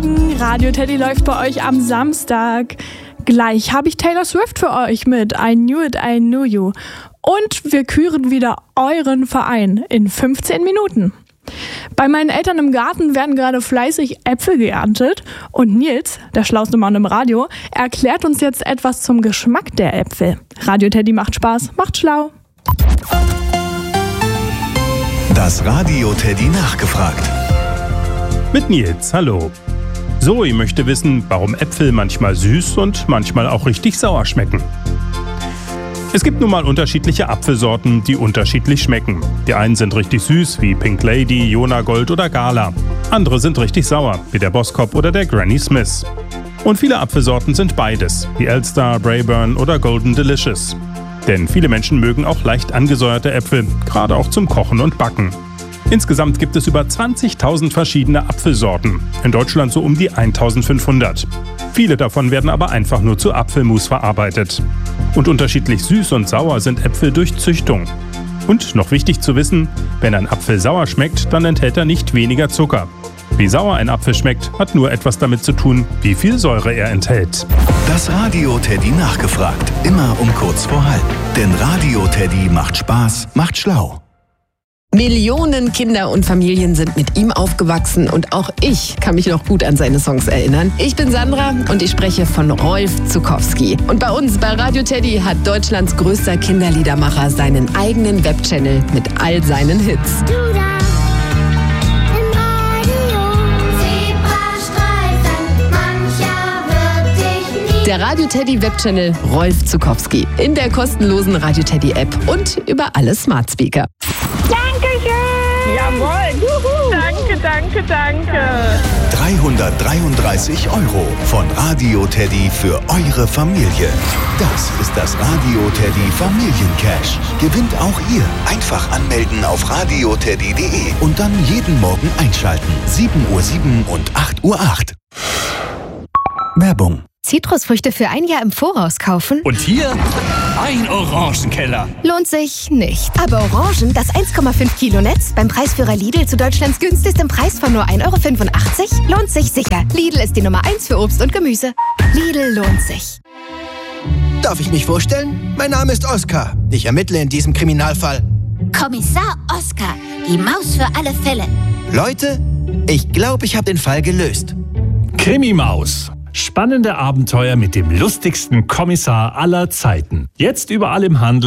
Morgen, Radio Teddy läuft bei euch am Samstag. Gleich habe ich Taylor Swift für euch mit I Knew It, I Knew You. Und wir küren wieder euren Verein in 15 Minuten. Bei meinen Eltern im Garten werden gerade fleißig Äpfel geerntet und Nils, der schlauste Mann im Radio, erklärt uns jetzt etwas zum Geschmack der Äpfel. Radio Teddy macht Spaß, macht schlau. Das Radio Teddy nachgefragt. Mit Nils, hallo. Zoe möchte wissen, warum Äpfel manchmal süß und manchmal auch richtig sauer schmecken. Es gibt nun mal unterschiedliche Apfelsorten, die unterschiedlich schmecken. Die einen sind richtig süß, wie Pink Lady, Jona Gold oder Gala. Andere sind richtig sauer, wie der Boskop oder der Granny Smith. Und viele Apfelsorten sind beides, wie Elstar, Braeburn oder Golden Delicious. Denn viele Menschen mögen auch leicht angesäuerte Äpfel, gerade auch zum Kochen und Backen. Insgesamt gibt es über 20.000 verschiedene Apfelsorten, in Deutschland so um die 1.500. Viele davon werden aber einfach nur zu Apfelmus verarbeitet. Und unterschiedlich süß und sauer sind Äpfel durch Züchtung. Und noch wichtig zu wissen, wenn ein Apfel sauer schmeckt, dann enthält er nicht weniger Zucker. Wie sauer ein Apfel schmeckt, hat nur etwas damit zu tun, wie viel Säure er enthält. Das Radio Teddy nachgefragt, immer um kurz vor halb. Denn Radio Teddy macht Spaß, macht schlau. Millionen Kinder und Familien sind mit ihm aufgewachsen und auch ich kann mich noch gut an seine Songs erinnern. Ich bin Sandra und ich spreche von Rolf Zuckowski. Und bei uns bei Radio Teddy hat Deutschlands größter Kinderliedermacher seinen eigenen Webchannel mit all seinen Hits. Der Radio Teddy Webchannel Rolf Zuckowski in der kostenlosen Radio Teddy App und über alle Smart Speaker. Dankeschön! Jawohl! Juhu. Danke! 333 € von Radio Teddy für eure Familie. Das ist das Radio Teddy Familiencash. Gewinnt auch ihr. Einfach anmelden auf radioteddy.de und dann jeden Morgen einschalten. 7:07 und 8:08. Werbung. Zitrusfrüchte für ein Jahr im Voraus kaufen? Und hier ein Orangenkeller. Lohnt sich nicht. Aber Orangen, das 1,5 Kilo Netz, beim Preisführer Lidl zu Deutschlands günstigstem Preis von nur 1,85 € lohnt sich sicher. Lidl ist die Nummer 1 für Obst und Gemüse. Lidl lohnt sich. Darf ich mich vorstellen? Mein Name ist Oskar. Ich ermittle in diesem Kriminalfall. Kommissar Oskar, die Maus für alle Fälle. Leute, ich glaube, ich habe den Fall gelöst. Krimi-Maus. Spannende Abenteuer mit dem lustigsten Kommissar aller Zeiten. Jetzt überall im Handel.